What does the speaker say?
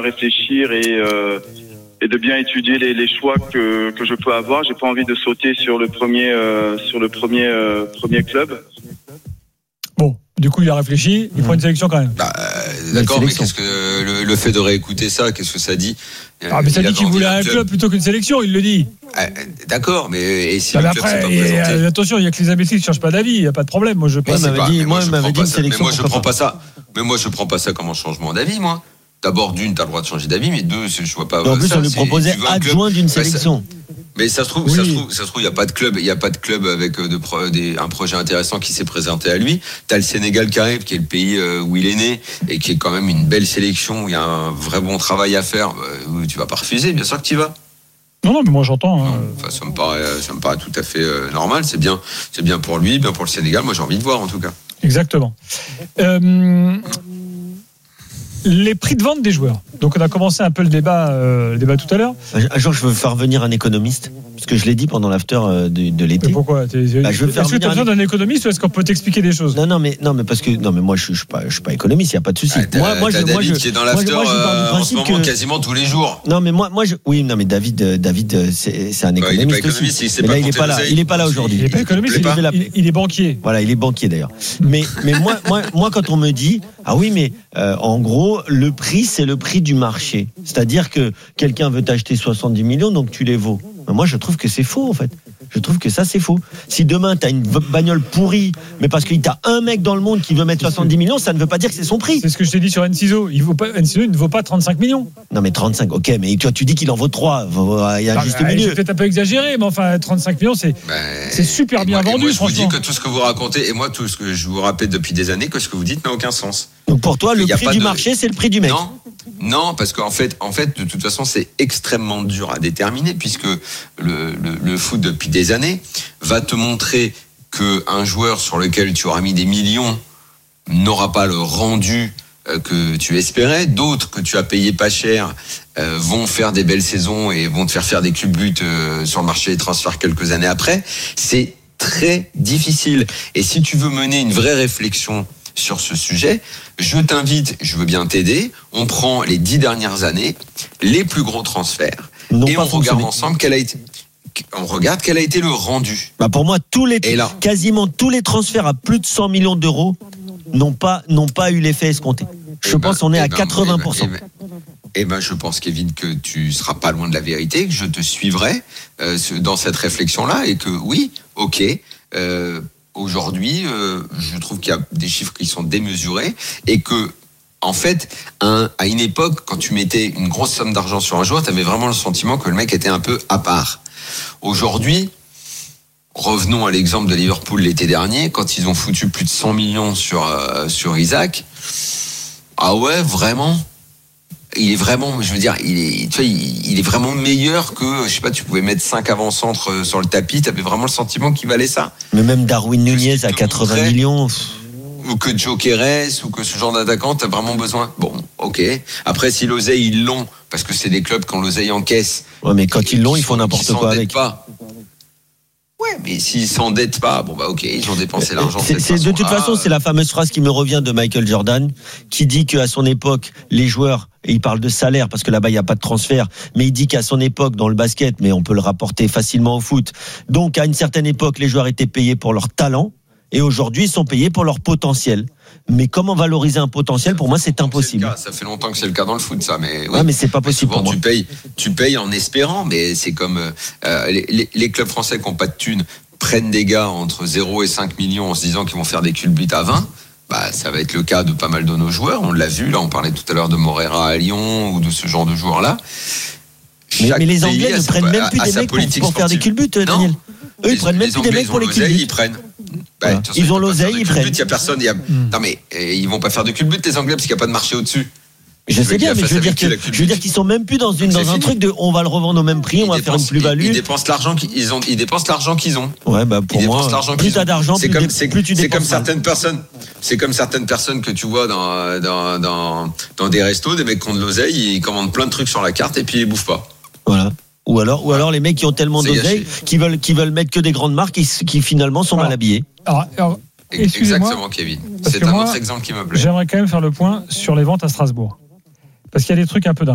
réfléchir et de bien étudier les choix que je peux avoir. J'ai pas envie de sauter sur le premier club. Bon, du coup, il a réfléchi. Il prend une sélection quand même. D'accord, mais qu'est-ce que le fait de réécouter ça, qu'est-ce que ça dit? Mais ça dit qu'il voulait un club plutôt qu'une sélection, il le dit. D'accord, mais et si le club après, s'est pas présenté? Attention, il y a que les imbéciles qui changent pas d'avis. Il y a pas de problème. Moi, je pense. Moi, je prends pas ça. Mais moi, je prends pas ça comme un changement d'avis, moi. D'abord, d'une, t'as le droit de changer d'avis, mais deux, je vois pas. En plus, on lui proposait adjoint d'une sélection. Mais ça se trouve, il y a pas de club, avec un projet intéressant qui s'est présenté à lui. T'as le Sénégal qui arrive, qui est le pays où il est né et qui est quand même une belle sélection où il y a un vrai bon travail à faire. Tu vas pas refuser, bien sûr que tu y vas. Non, mais moi j'entends. Enfin, ça me paraît tout à fait normal. C'est bien pour lui, bien pour le Sénégal. Moi, j'ai envie de voir en tout cas. Exactement. Les prix de vente des joueurs. Donc on a commencé un peu le débat tout à l'heure. Un jour, je veux faire venir un économiste, parce que je l'ai dit pendant l'after de l'été. Mais pourquoi je veux faire Est-ce que tu as besoin d'un économiste ou est-ce qu'on peut t'expliquer des choses? Non, mais moi je suis pas économiste, il y a pas de souci. David qui est dans l'after en ce moment quasiment tous les jours. Non, mais mais David c'est un économiste aussi. Mais là, il est pas là aujourd'hui. Il est pas économiste, il est banquier. Voilà, il est banquier d'ailleurs. Mais moi quand on me dit oui, mais en gros, le prix, c'est le prix du marché. C'est-à-dire que quelqu'un veut t'acheter 70 millions, donc tu les vaux. Moi, je trouve que c'est faux, en fait. Je trouve que ça, c'est faux. Si demain, tu as une bagnole pourrie, mais parce qu'il y a un mec dans le monde qui veut mettre 70 millions, ça ne veut pas dire que c'est son prix. C'est ce que je t'ai dit sur Enciso. Enciso, il ne vaut pas 35 millions. Non, mais 35, ok, mais toi, tu dis qu'il en vaut 3. Il y a un juste milieu. C'est peut-être un peu exagéré, mais enfin, 35 millions, c'est super bien vendu, franchement. Je vous dis que tout ce que vous racontez, et moi, tout ce que je vous rappelle depuis des années, que ce que vous dites n'a aucun sens. Donc pour toi, le prix du marché, c'est le prix du mec. Non, parce qu'en fait, de toute façon, c'est extrêmement dur à déterminer, puisque le foot depuis des années va te montrer qu'un joueur sur lequel tu auras mis des millions n'aura pas le rendu que tu espérais. D'autres que tu as payé pas cher vont faire des belles saisons et vont te faire des culbutes sur le marché des transferts quelques années après. C'est très difficile. Et si tu veux mener une vraie réflexion sur ce sujet, je t'invite, je veux bien t'aider. On prend les 10 dernières années, les plus gros transferts, et on regarde ensemble quel a été le rendu. Pour moi, quasiment tous les transferts à plus de 100 millions d'euros n'ont pas eu l'effet escompté. Je pense qu'on est à 80%. Je pense, Kevin, que tu seras pas loin de la vérité, que je te suivrai dans cette réflexion-là, et que oui, ok. Aujourd'hui, je trouve qu'il y a des chiffres qui sont démesurés et que, en fait, à une époque, quand tu mettais une grosse somme d'argent sur un joueur, tu avais vraiment le sentiment que le mec était un peu à part. Aujourd'hui, revenons à l'exemple de Liverpool l'été dernier, quand ils ont foutu plus de 100 millions sur Isaac. Ah ouais, vraiment ? Il est vraiment, je veux dire, il est vraiment meilleur que, je sais pas, tu pouvais mettre 5 avant-centres sur le tapis, t'avais vraiment le sentiment qu'il valait ça. Mais même Darwin Nunez à 80 millions. Ou que Joe Keres, ou que ce genre d'attaquant, t'as vraiment besoin. Bon, ok. Après, si l'oseille, ils l'ont, parce que c'est des clubs qui ont l'oseille en caisse. Ouais, mais quand ils l'ont, ils font n'importe quoi avec. Ouais, mais s'ils s'endettent pas, ok, ils ont dépensé l'argent. De toute façon, c'est la fameuse phrase qui me revient de Michael Jordan, qui dit qu'à son époque, les joueurs, et il parle de salaire parce que là-bas il n'y a pas de transfert, mais il dit qu'à son époque dans le basket, mais on peut le rapporter facilement au foot, donc à une certaine époque les joueurs étaient payés pour leur talent et aujourd'hui ils sont payés pour leur potentiel. Mais comment valoriser un potentiel, pour moi c'est impossible. Ça fait longtemps que c'est le cas dans le foot, ça, mais ouais, mais c'est pas possible pour moi. Tu payes en espérant, mais c'est comme les clubs français qui n'ont pas de thunes prennent des gars entre 0 et 5 millions en se disant qu'ils vont faire des culbutes à 20. Ça va être le cas de pas mal de nos joueurs. On l'a vu, là, on parlait tout à l'heure de Morera à Lyon ou de ce genre de joueurs-là. Mais les Anglais ne prennent même plus des mecs pour faire des culbutes, Daniel. Eux, ils prennent même plus des mecs pour les culbutes. Ils prennent. Voilà. Ils ont l'oseille, ils prennent. Il y a personne. Non, mais ils vont pas faire de culbutes, les Anglais, parce qu'il n'y a pas de marché au-dessus. Je sais bien, mais je veux dire qu'ils sont même plus dans un truc de on va le revendre au même prix, on va faire une plus-value. Ils dépensent l'argent qu'ils ont. Ouais, pour moi, plus t'as d'argent, plus tu dépenses. C'est comme certaines personnes. C'est comme certaines personnes que tu vois dans des restos, des mecs qui ont de l'oseille, ils commandent plein de trucs sur la carte et puis ils les bouffent pas. Voilà. Ou alors les mecs qui ont tellement d'oseille qui veulent mettre que des grandes marques qui finalement sont mal habillés. Alors, exactement, Kevin. C'est un autre exemple qui me plaît. J'aimerais quand même faire le point sur les ventes à Strasbourg. Parce qu'il y a des trucs un peu dingues.